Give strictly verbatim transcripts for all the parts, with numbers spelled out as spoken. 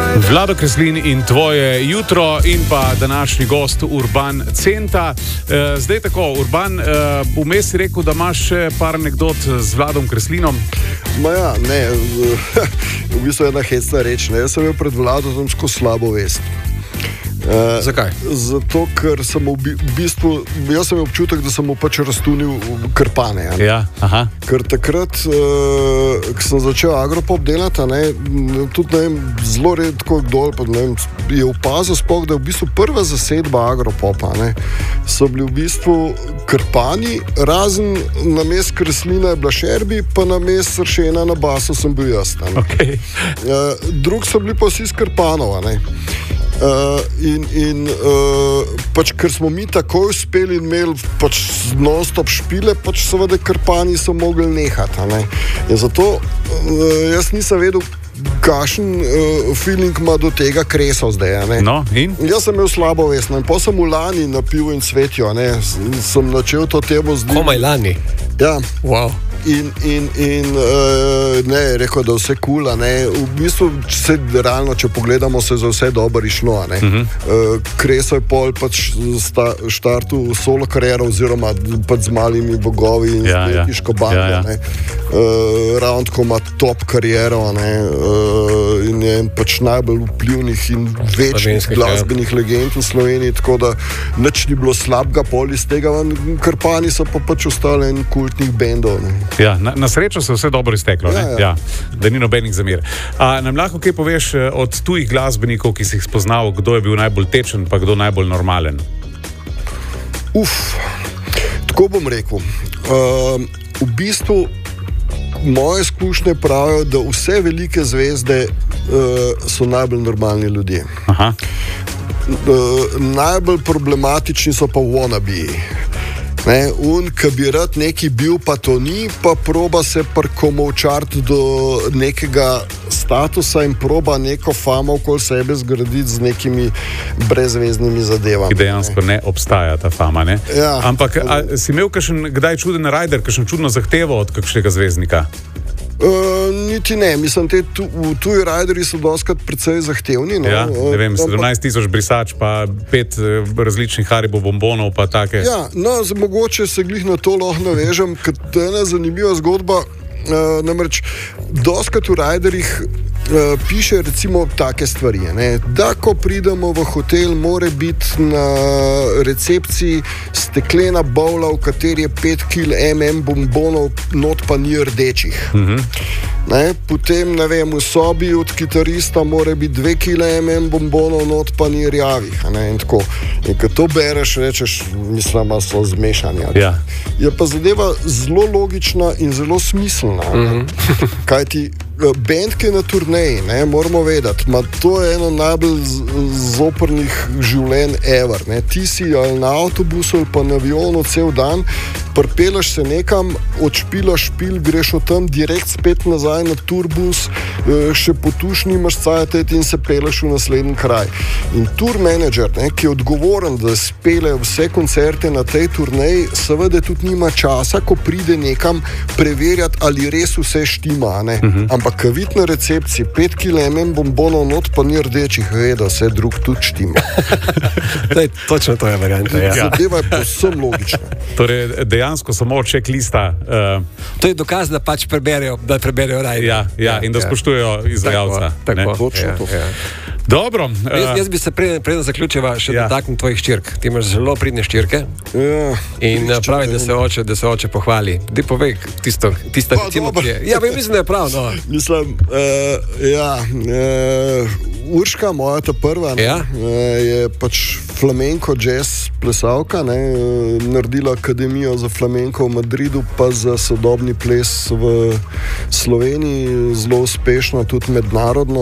Vlado Kreslin in tvoje jutro in pa današnji gost Urban Centa. E, zdaj tako, Urban, e, vmes si rekel, da imaš še par anekdot z Vladom Kreslinom? Ma ja, ne, v bistvu je ena hecna reč, ne, jaz sem imel pred Vlado tamsko slabo vest. Uh, Zakaj? Zato, ker sem v bistvu, jaz sem imel občutek, da sem mu pač raztunil krpane. Ja, aha. Ker takrat, uh, ko sem začel Agropop delati, ne, tudi ne vem, zelo redko dol, pa ne vem, je opazil sploh, da je v bistvu prva zasedba Agropopa, ne, so bili v bistvu krpani, razen na mest Kreslina je bila Šerbi, pa na mest Sršena na basu sem bil jaz. Okay. Uh, drug so bili pa vsi iz Krpanova, ne. Uh, in, in uh, pač, ker smo mi takoj uspeli in imeli pač non-stop špile, pač seveda Krpani so mogli nehati. Ne? In zato uh, jaz nisem vedel, kakšen uh, feeling ima do tega Kresov zdaj. Ne? No, in? Jaz sem imel slabo vest. In potem sem v lani na pivu in cvetjo, ne? Sem načel to temo z njim. Komaj lani? Ja. Wow. In, in, in uh, ne, rekel, da vse kula, ne, v bistvu, se, realno, če pogledamo, se za vse dobro išlo, ne. Uh-huh. Uh, Kreso je pol pač sta, štartu solo kariero oziroma pač z malimi bogovi in ja, z Kiško bando, ja, ja. ne. Uh, Roundko ima top kariero, ne, uh, in je pač najbolj vplivnih in večnih glasbenih ja. legend v Sloveniji, tako da nič ni bilo slabega pol iz tega, Krpani so pa pač ostali en kultnih bendov, ne. Ja, na, na srečo se vse dobro izteklo, ja, ne? Ja. Ja, da ni nobenih zamer. A nam lahko kaj poveš od tujih glasbenikov, ki si jih spoznal, kdo je bil najbolj tečen, pa kdo najbolj normalen? Uf, tako bom rekel. Uh, v bistvu moje izkušnje pravijo, da vse velike zvezde uh, so najbolj normalni ljudje. Aha. Uh, najbolj problematični so pa wannabe. Ne, un, ki bi rad neki bil, pa to ni, pa proba se prkomovčarti do nekega statusa in proba neko famo okoli sebe zgraditi z nekimi brezveznimi zadevami. Ki dejansko ne, ne obstaja ta fama, ne? Ja. Ampak a, si imel kakšen, kdaj čuden rider, kakšen čudno zahtevo od kakšnega zvezdnika? Uh, niti ne, mislim, te tu, tuji rideri so doskrat precej zahtevni. No? Ja, ne vem, sedemnajst tisoč brisač, pa pet uh, različnih Haribo bombonov, pa take. Ja, no, mogoče se glih na to lahko navežem, ker to je ena zanimiva zgodba. Uh, namreč, doskrat v riderih uh, piše recimo take stvari, ne? Da ko pridemo v hotel, mora biti na recepciji steklena bovla, v kateri je pet kilogramov bombonov, not pa ni rdečih. Uh-huh. Ne? Potem, ne vem, v sobi od kitarista mora biti dve kilogrami bombonov, not pa ni rjavih. Ne? In tako. In ko to bereš, rečeš, mislim, da so zmešani. Ja. Je pa zadeva zelo logična in zelo smiselna. Mm-hmm. Kaj ti band, ki je na turneji, ne, moramo vedeti, ma to je eno najbolj zoprnih življenj ever. Ne. Ti si ali na avtobusu ali pa na avionu cel dan, pripeleš se nekam, odšpilaš špil, greš od tam direkt spet nazaj na turbus, še potušni imaš cajtet in se peleš v naslednji kraj. In tour manager, ne, ki je odgovoren, da spele vse koncerte na tej turneji, seveda tudi nima časa, ko pride nekam preverjati, ali res vse štima, ne. Uh-huh. Ampak ko vidi na recepciji pet kilogramov bombonov, not pa ni rdečih, ve, da vse drug tudi štima. Daj, točno to je varianta. Ja. Zadeva je povsem logična. Torej, dejansko samo checklista. Uh, to je dokaz, da pač preberejo, da preberejo raj. Ja, ja, in da ja. spoštujejo izvajalca. Tako, tako. Točno ja, to. Ja. Dobro. Uh, jaz, jaz bi se preden, preden zaključiva še ja. dotaknil tvojih ščirk. Ti imaš zelo pridne ščirke. Ja, in pravi, da se oče, da se oče pohvali. Daj povej tisto, tista recimo, ki je. Ja, mislim, da je prav, no. Mislim, uh, ja, uh, Urška, moja ta prva, ne, ja? uh, je pač flamenko jazz plesalka, ne, uh, naredila akademijo za flamenko v Madridu, pa za sodobni ples v Sloveniji, zelo uspešno, tudi mednarodno.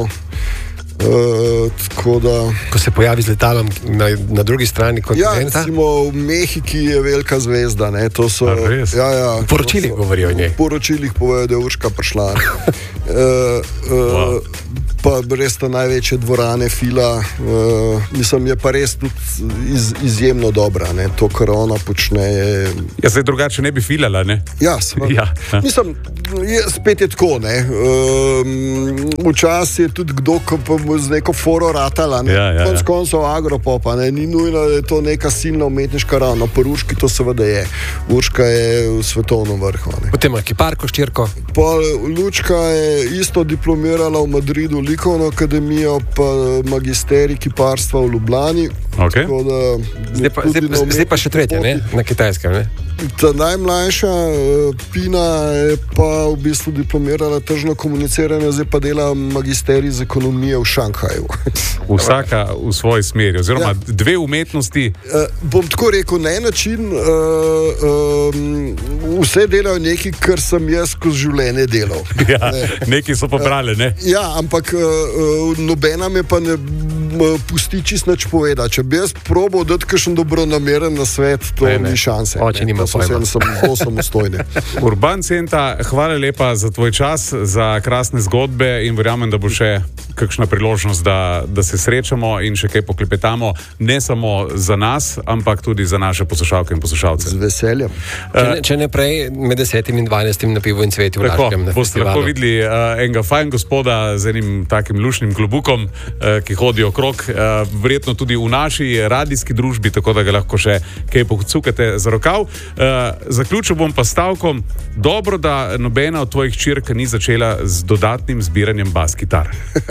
Uh, tako da, ko se pojavi z letalom na, na drugi strani kontinenta. Ja, recimo v Mehiki je velika zvezda, ne, to so. Ja, ja, v poročilih govorijo o njej. V poročilih povedo, da je Urška prišla. uh, uh, wow. pa res ta največje dvorane fila, uh, mislim, je pa res tudi iz, izjemno dobra, ne? To, kar ona počne. Je... Ja, zdaj drugače ne bi filala, ne? Ja, ja. Mislim, je, spet je tako, ne. Um, včasih je tudi kdo, ki pa mu z neko foro ratala, ne. Ja, ja, konc ja. koncev Agropopa, ne. Ni nujno, da je to neka silna umetniška ravna. Pa Urški to seveda je. Urška je v svetovnem vrhu. Ne. Potem ima kiparko, ščirko. Pa Lučka je isto diplomirala v Madridu likovno akademijo, pa magisterij kiparstva v Ljubljani. Okay. Da, zdaj, pa, zdaj, zdaj pa še tretje, ne? Na Kitajskem, ne? Ta najmlajša uh, Pina je pa v bistvu diplomirala tržno komuniciranje, zdaj pa dela magisterij z ekonomije v Šanghaju. Vsaka v svoji smeri, oziroma ja. dve umetnosti. Uh, bom tako rekel, na en način uh, um, vse delajo nekaj, kar sem jaz skozi življenje delal. Ja, ne. Neki so pobrali, ne? Uh, ja, ampak uh, nobena me pa ne pusti čist nič povedati. Če bi jaz probal dati kakšen dobronameren nasvet, to ne, ne. ni šanse. Oči nima pojma. Sem zelo samostojni. Urban Centa, hvala lepa za tvoj čas, za krasne zgodbe in verjamem, da bo še kakšna priložnost, da, da se srečamo in še kaj poklepetamo, ne samo za nas, ampak tudi za naše poslušalke in poslušalce. Z veseljem. Če ne, če ne prej med desetim in dvanajstim na Pivu in Cveti v Laškem. Boste lahko videli uh, enega fajn gospoda z enim takim lušnim klobukom, uh, ki hodi okrog, uh, verjetno tudi v naši radijski družbi, tako da ga lahko še kaj pocukate za rokav. Uh, zaključil bom pa stavkom, dobro, da nobena od tvojih hčerk ni začela z dodatnim zbiranjem bas kitar.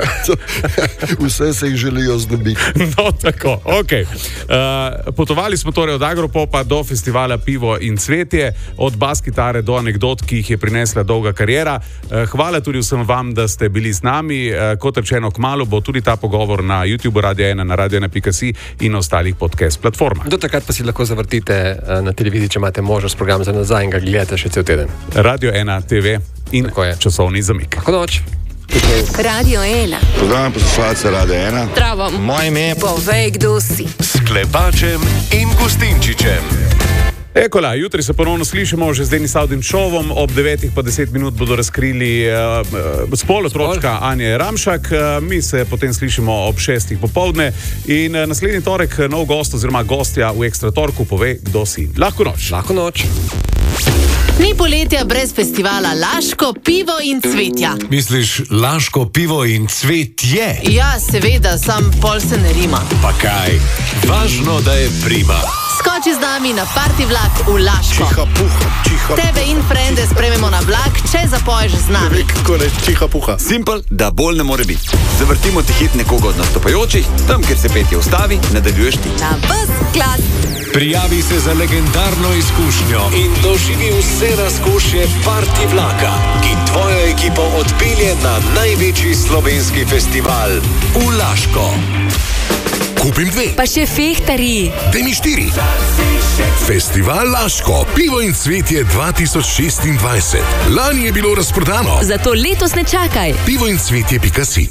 Vse se jih želijo zdobiti. No, tako, ok. Uh, potovali smo torej od Agropopa do festivala Pivo in Cvetje, od bas kitare do anekdot, ki jih je prinesla dolga kariera. Uh, hvala tudi vsem vam, da ste bili z nami. Uh, kot rečeno, kmalu bo tudi ta pogovor na YouTube Radio ena, na radio ena pika si in na ostalih podcast platformah. Do takrat pa si lahko zavrtite uh, na televiziji, če imate možnost program za nazaj in ga gledate še cel teden. Radio ena T V in časovni zamik. Lahko noč. Radio ena. Pozdravljam poslušalce Radio ena. Zdravo. Moje ime je Povej, kdo si. S Klepačem in Gustinčičem. Ekola, jutri se ponovno slišimo že z Denis Avdim šovom, ob devetih pa deset minut bodo razkrili uh, uh, spol otročka Anje Ramšak, uh, mi se potem slišimo ob šestih popovdne in uh, naslednji torek nov gost oziroma gostja v Ekstra torku pove, kdo si. Lahko noč. Lahko noč. Ni poletja brez festivala Laško, pivo in cvetja. Misliš Laško, pivo in cvetje? Ja, seveda, sam pol se ne rima. Pa kaj, važno, da je prima. Skoči z nami na party vlak v Laško. Čiha puha, čiha Tebe in frende sprememo na vlak, če zapoješ z nami. Kako je čiha puha? Simpel, da bolj ne more biti. Zavrtimo ti hit nekoga od nastopajočih, tam, kjer se petje ustavi, nadaljuješ ti. Na ves glas. Prijavi se za legendarno izkušnjo in doživi vse razkošje party vlaka, ki tvojo ekipo odpelje na največji slovenski festival v Laško. Kupim dve. Pa še fehtari. Daj mi štiri. Festival Laško, pivo in cvetje dva tisoč šestindvajset. Lani je bilo razprodano. Zato letos ne čakaj. pivo in cvetje pika si.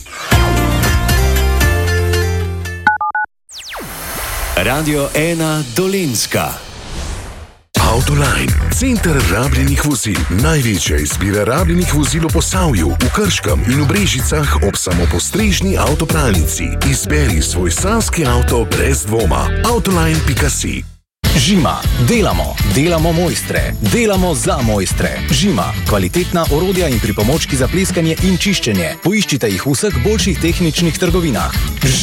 Radio ena Dolenjska. Autoline, center rabljenih vozil. Največja izbira rabljenih vozil v Posavju, v Krškem in v Brežicah ob samopostrežni avtopralnici. Izberi svoj sanski avto brez dvoma. autoline pika si. Žima. Delamo. Delamo mojstre. Delamo za mojstre. Žima. Kvalitetna orodja in pripomočki za pleskanje in čiščenje. Poiščite jih v vseh boljših tehničnih trgovinah.